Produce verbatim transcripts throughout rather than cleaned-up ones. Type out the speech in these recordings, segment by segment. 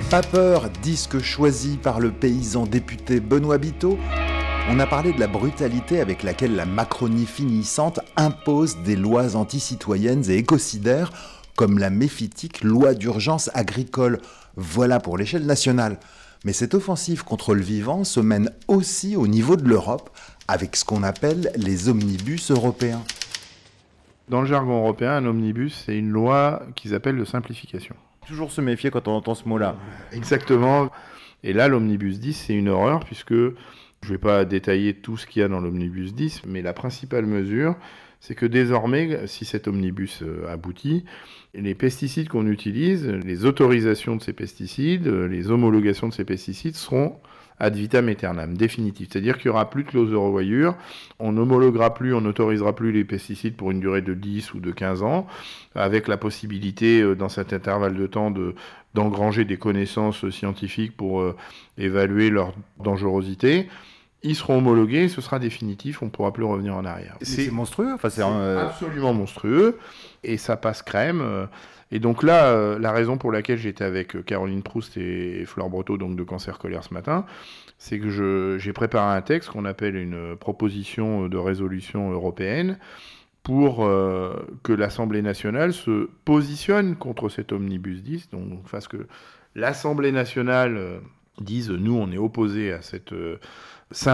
Pas peur, disque choisi par le paysan député Benoît Biteau. On a parlé de la brutalité avec laquelle la Macronie finissante impose des lois anticitoyennes et écocidaires, comme la méphitique loi d'urgence agricole. Voilà pour l'échelle nationale. Mais cette offensive contre le vivant se mène aussi au niveau de l'Europe, avec ce qu'on appelle les omnibus européens. Dans le jargon européen, un omnibus, c'est une loi qu'ils appellent de simplification. Toujours se méfier quand on entend ce mot-là. Exactement. Et là, l'omnibus dix, c'est une horreur, puisque je ne vais pas détailler tout ce qu'il y a dans l'omnibus dix, mais la principale mesure, c'est que désormais, si cet omnibus aboutit, les pesticides qu'on utilise, les autorisations de ces pesticides, les homologations de ces pesticides seront ad vitam aeternam, définitive. C'est-à-dire qu'il n'y aura plus de clause de revoyure, on n'homologuera plus, on n'autorisera plus les pesticides pour une durée de dix ou de quinze ans, avec la possibilité, dans cet intervalle de temps, de, d'engranger des connaissances scientifiques pour euh, évaluer leur dangerosité. Ils seront homologués, ce sera définitif, on ne pourra plus revenir en arrière. C'est, c'est monstrueux, enfin, c'est, c'est un... absolument monstrueux, et ça passe crème. Et donc là, euh, la raison pour laquelle j'étais avec Caroline Proust et Flore Breteau, donc de Cancer Colère ce matin, c'est que je, j'ai préparé un texte qu'on appelle une proposition de résolution européenne pour euh, que l'Assemblée nationale se positionne contre cet omnibus dix, donc fasse que l'Assemblée nationale euh, dise « nous, on est opposés à cette euh, simplification »,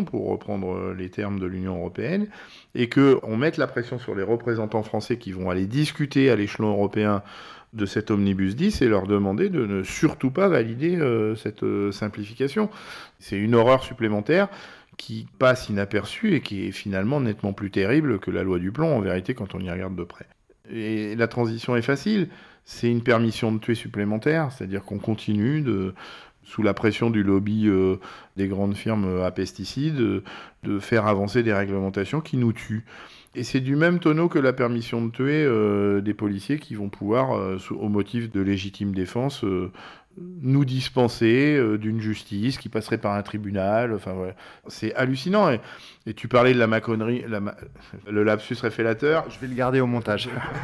pour reprendre les termes de l'Union européenne, et qu'on mette la pression sur les représentants français qui vont aller discuter à l'échelon européen de cet omnibus dix et leur demander de ne surtout pas valider euh, cette euh, simplification. C'est une horreur supplémentaire qui passe inaperçue et qui est finalement nettement plus terrible que la loi du plomb, en vérité, quand on y regarde de près. Et la transition est facile, c'est une permission de tuer supplémentaire, c'est-à-dire qu'on continue de... sous la pression du lobby euh, des grandes firmes à pesticides, euh, de faire avancer des réglementations qui nous tuent. Et c'est du même tonneau que la permission de tuer euh, des policiers qui vont pouvoir, euh, au motif de légitime défense, euh, nous dispenser euh, d'une justice qui passerait par un tribunal. Enfin, ouais. C'est hallucinant. Et, et tu parlais de la maconnerie, la ma... le lapsus révélateur. Je vais le garder au montage.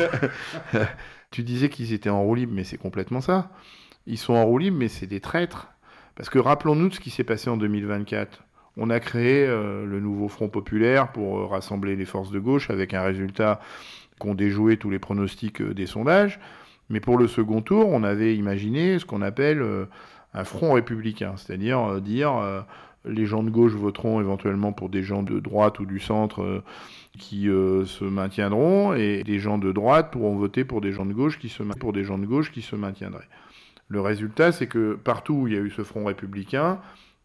Tu disais qu'ils étaient en roue libre, mais c'est complètement ça. Ils sont en roue libre, mais c'est des traîtres. Parce que rappelons-nous de ce qui s'est passé en deux mille vingt-quatre. On a créé euh, le nouveau Front populaire pour euh, rassembler les forces de gauche avec un résultat qu'ont déjoué tous les pronostics euh, des sondages. Mais pour le second tour, on avait imaginé ce qu'on appelle euh, un front républicain. C'est-à-dire euh, dire euh, les gens de gauche voteront éventuellement pour des gens de droite ou du centre euh, qui euh, se maintiendront, et des gens de droite pourront voter pour des gens de gauche qui se, ma- pour des gens de gauche qui se maintiendraient. Le résultat, c'est que partout où il y a eu ce front républicain,